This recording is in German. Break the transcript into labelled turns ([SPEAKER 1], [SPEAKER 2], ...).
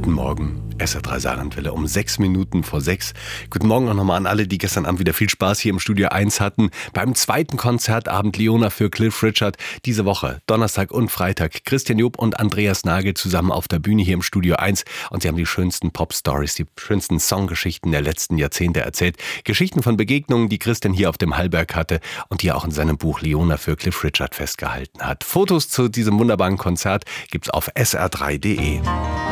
[SPEAKER 1] Guten Morgen, SR3 Saarlandwelle um 6 Minuten vor 6. Guten Morgen auch nochmal an alle, die gestern Abend wieder viel Spaß hier im Studio 1 hatten. Beim zweiten Konzertabend Leona für Cliff Richard. Diese Woche, Donnerstag und Freitag, Christian Job und Andreas Nagel zusammen auf der Bühne hier im Studio 1. Und sie haben die schönsten Pop-Stories, die schönsten Songgeschichten der letzten Jahrzehnte erzählt. Geschichten von Begegnungen, die Christian hier auf dem Hallberg hatte und die er auch in seinem Buch Leona für Cliff Richard festgehalten hat. Fotos zu diesem wunderbaren Konzert gibt's auf sr3.de.